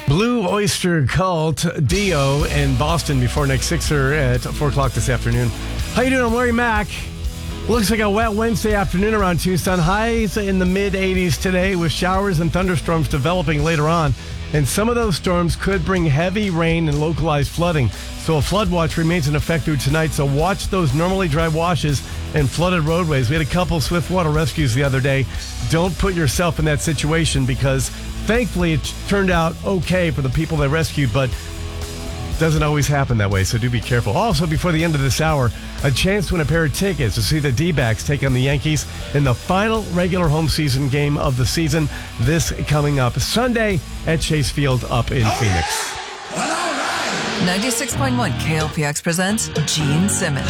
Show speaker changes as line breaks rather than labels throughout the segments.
Blue Oyster Cult, Dio in Boston before next Sixer at 4 o'clock this afternoon. How you doing? I'm Larry Mack. Looks like a wet Wednesday afternoon around Tucson. Highs in the mid-80s today with showers and thunderstorms developing later on. And some of those storms could bring heavy rain and localized flooding. So a flood watch remains in effect through tonight. So watch those normally dry washes and flooded roadways. We had a couple swift water rescues the other day. Don't put yourself in that situation because thankfully it turned out okay for the people they rescued, but doesn't always happen that way, so do be careful. Also, before the end of this hour, a chance to win a pair of tickets to see the D-backs take on the Yankees in the final regular home season game of the season. This coming up Sunday at Chase Field up in Phoenix.
96.1 KLPX presents Gene Simmons.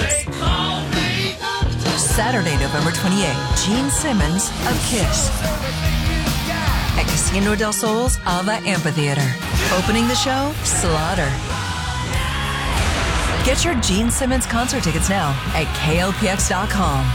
Saturday, November 28th, Gene Simmons of KISS at Casino del Sol's Ava Amphitheater. Opening the show, Slaughter. Get your Gene Simmons concert tickets now at KLPX.com.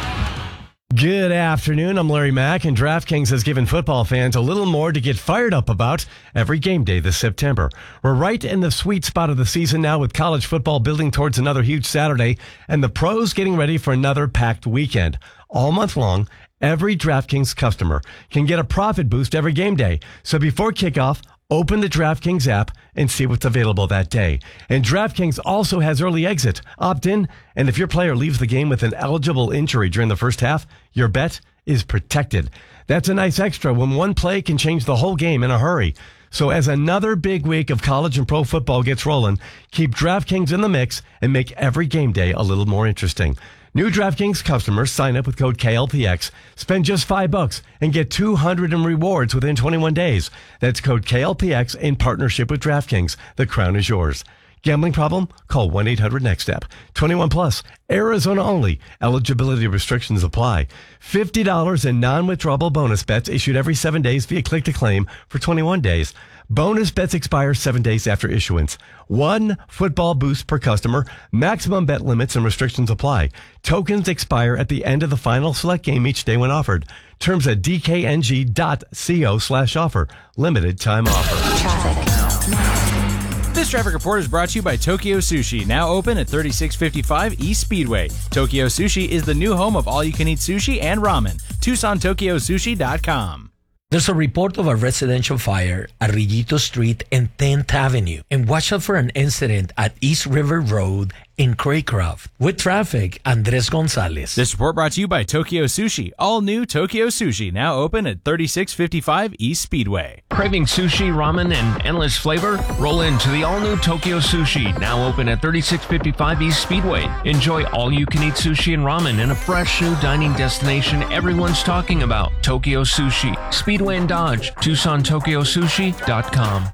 Good afternoon. I'm Larry Mack, and DraftKings has given football fans a little more to get fired up about every game day this September. We're right in the sweet spot of the season now with college football building towards another huge Saturday and the pros getting ready for another packed weekend. All month long, every DraftKings customer can get a profit boost every game day. So before kickoff, open the DraftKings app and see what's available that day. And DraftKings also has early exit. Opt in, and if your player leaves the game with an eligible injury during the first half, your bet is protected. That's a nice extra when one play can change the whole game in a hurry. So as another big week of college and pro football gets rolling, keep DraftKings in the mix and make every game day a little more interesting. New DraftKings customers sign up with code KLPX, spend just $5 and get $200 in rewards within 21 days. That's code KLPX in partnership with DraftKings. The crown is yours. Gambling problem? Call 1-800-NEXT-STEP. 21 plus, Arizona only. Eligibility restrictions apply. $50 in non-withdrawable bonus bets issued every 7 days via click to claim for 21 days. Bonus bets expire 7 days after issuance. One football boost per customer. Maximum bet limits and restrictions apply. Tokens expire at the end of the final select game each day when offered. Terms at dkng.co/offer. Limited time offer.
Traffic.
This traffic report is brought to you by Tokyo Sushi, now open at 3655 East Speedway. Tokyo Sushi is the new home of all-you-can-eat sushi and ramen. TucsonTokyoSushi.com.
There's a report of a residential fire at Rillito Street and 10th Avenue. And watch out for an incident at East River Road in Craycroft. With traffic, Andres Gonzalez.
This report brought to you by Tokyo Sushi. All new Tokyo Sushi, now open at 3655 East Speedway.
Craving sushi, ramen, and endless flavor? Roll into the all-new Tokyo Sushi, now open at 3655 East Speedway. Enjoy all-you-can-eat sushi and ramen in a fresh new dining destination everyone's talking about. Tokyo Sushi, Speedway and Dodge, TucsonTokyoSushi.com.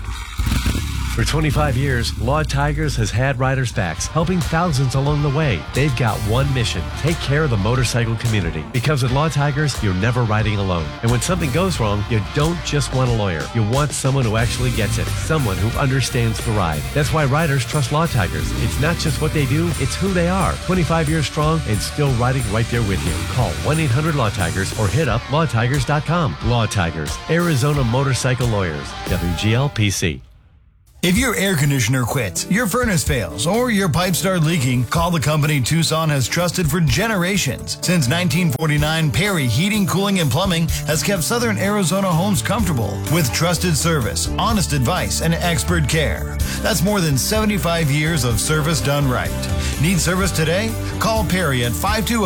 For 25 years, Law Tigers has had riders' backs, helping thousands along the way. They've got one mission: take care of the motorcycle community. Because at Law Tigers, you're never riding alone. And when something goes wrong, you don't just want a lawyer. You want someone who actually gets it, someone who understands the ride. That's why riders trust Law Tigers. It's not just what they do, it's who they are. 25 years strong and still riding right there with you. Call 1-800-LAW-TIGERS or hit up lawtigers.com. Law Tigers, Arizona Motorcycle Lawyers, WGLPC.
If your air conditioner quits, your furnace fails, or your pipes start leaking, call the company Tucson has trusted for generations. Since 1949, Perry Heating, Cooling, and Plumbing has kept Southern Arizona homes comfortable with trusted service, honest advice, and expert care. That's more than 75 years of service done right. Need service today? Call Perry at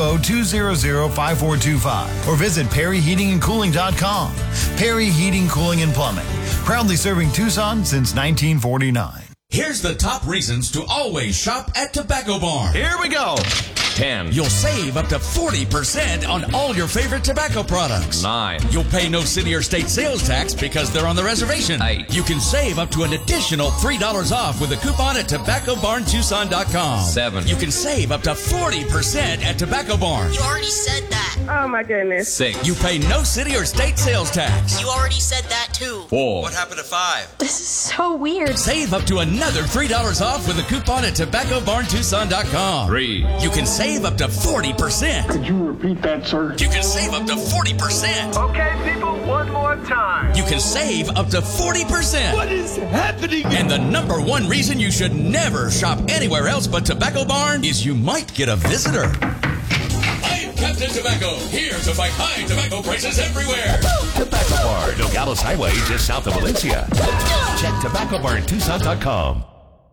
520-200-5425 or visit perryheatingandcooling.com. Perry Heating, Cooling, and Plumbing. Proudly serving Tucson since 1949.
Here's the top reasons to always shop at Tobacco Barn.
Here we go. 10.
You'll save up to 40% on all your favorite tobacco products.
9.
You'll pay no city or state sales tax because they're on the reservation.
8.
You can save up to an additional $3 off with a coupon at TobaccoBarnTucson.com.
7.
You can save up to 40% at Tobacco Barn.
You already said that.
Oh my goodness.
6.
You pay no city or state sales tax.
You already said that too.
2.
4.
What happened to 5?
This is so weird.
Save up to another $3 off with a coupon at TobaccoBarnTucson.com.
3.
You can save up to 40%.
Could you repeat that, sir?
You can save up to 40%.
Okay, people, one more time.
You can save up to 40%.
What is happening?
And the number one reason you should never shop anywhere else but Tobacco Barn is you might get a visitor. I'm Captain Tobacco, here to fight high tobacco prices everywhere.
Tobacco Barn, Nogales Highway, just south of Valencia. Check TobaccoBarnTucson.com.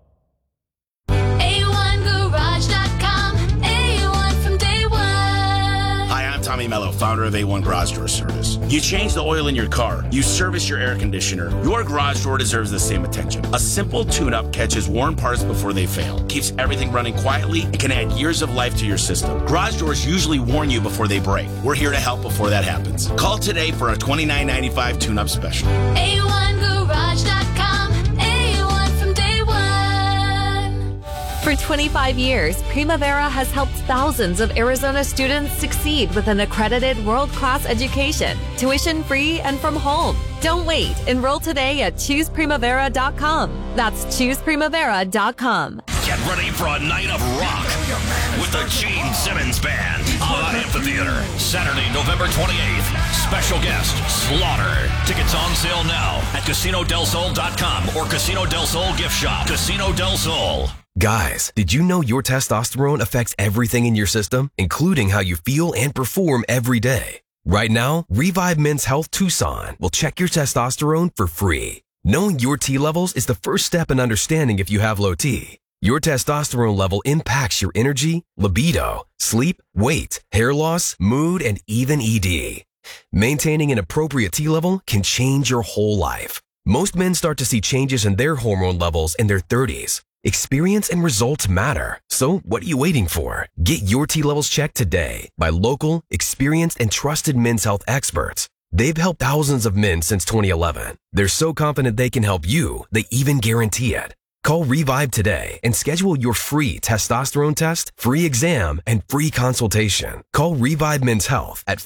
A1Garage.com. A1 from day one.
Hi, I'm Tommy Mello, founder of A1 Garage Door Service. You change the oil in your car, you service your air conditioner, your garage door deserves the same attention. A simple tune-up catches worn parts before they fail, keeps everything running quietly, and can add years of life to your system. Garage doors usually warn you before they break. We're here to help before that happens. Call today for a $29.95 tune-up special.
A1Garage.com. A1 from day one.
For 25 years, Primavera has helped thousands of Arizona students succeed with an accredited world-class education, tuition-free and from home. Don't wait. Enroll today at ChoosePrimavera.com. That's ChoosePrimavera.com.
Get ready for a night of rock with the Gene Simmons Band. Amphitheater, Saturday, November 28th. Special guest, Slaughter. Tickets on sale now at CasinoDelSol.com or Casino Del Sol gift shop. Casino Del Sol.
Guys, did you know your testosterone affects everything in your system, including how you feel and perform every day? Right now, Revive Men's Health Tucson will check your testosterone for free. Knowing your T levels is the first step in understanding if you have low T. Your testosterone level impacts your energy, libido, sleep, weight, hair loss, mood, and even ED. Maintaining an appropriate T level can change your whole life. Most men start to see changes in their hormone levels in their 30s. Experience and results matter. So what are you waiting for? Get your T levels checked today by local, experienced, and trusted men's health experts. They've helped thousands of men since 2011. They're so confident they can help you, they even guarantee it. Call Revive today and schedule your free testosterone test, free exam, and free consultation. Call Revive Men's Health at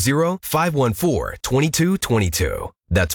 520-514-2222. That's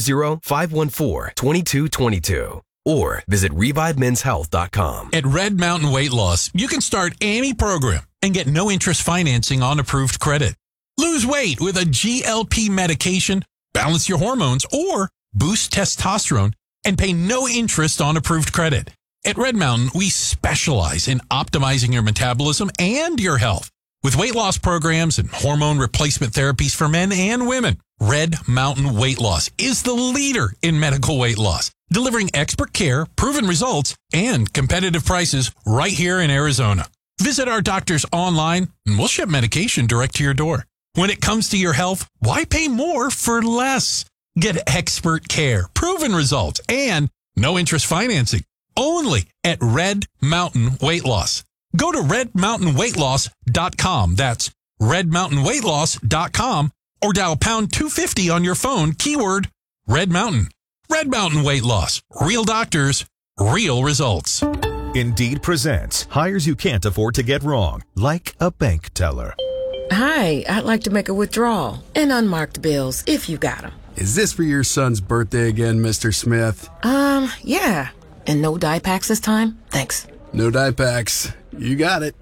520-514-2222. Or visit ReviveMen'sHealth.com.
At Red Mountain Weight Loss, you can start any program and get no interest financing on approved credit. Lose weight with a GLP medication, balance your hormones, or boost testosterone and pay no interest on approved credit. At Red Mountain, we specialize in optimizing your metabolism and your health with weight loss programs and hormone replacement therapies for men and women. Red Mountain Weight Loss is the leader in medical weight loss, delivering expert care, proven results, and competitive prices right here in Arizona. Visit our doctors online and we'll ship medication direct to your door. When it comes to your health, why pay more for less? Get expert care, proven results, and no interest financing. Only at Red Mountain Weight Loss. Go to RedMountainWeightLoss.com. That's RedMountainWeightLoss.com or dial pound 250 on your phone, keyword Red Mountain. Red Mountain Weight Loss. Real doctors, real results.
Indeed presents hires you can't afford to get wrong, like a bank teller.
Hi, I'd like to make a withdrawal and unmarked bills if you got them.
Is this for your son's birthday again, Mr. Smith?
Yeah. And no dye packs this time? Thanks.
No dye packs. You got it.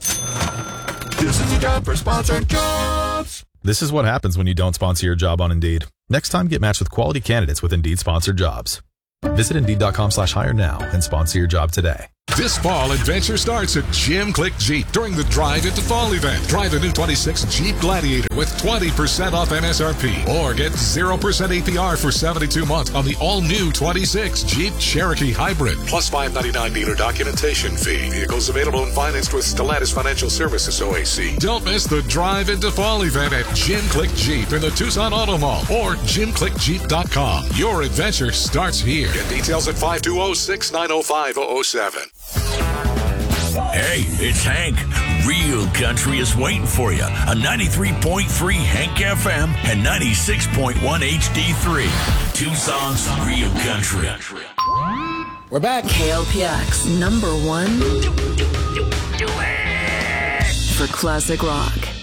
This is a job for sponsored jobs.
This is what happens when you don't sponsor your job on Indeed. Next time, get matched with quality candidates with Indeed sponsored jobs. Visit Indeed.com/hire now and sponsor your job today.
This fall, adventure starts at Jim Click Jeep during the Drive Into Fall event. Drive the new 26 Jeep Gladiator with 20% off MSRP or get 0% APR for 72 months on the all-new 26 Jeep Cherokee Hybrid. Plus $5.99 dealer documentation fee. Vehicles available and financed with Stellantis Financial Services OAC. Don't miss the Drive Into Fall event at Jim Click Jeep in the Tucson Auto Mall or JimClickJeep.com. Your adventure starts here. Get details at 520-690-5007.
Hey, it's Hank. Real country is waiting for you on 93.3 Hank FM and 96.1 HD3. Tucson's Real Country.
We're back.
KLPX, number one for classic rock.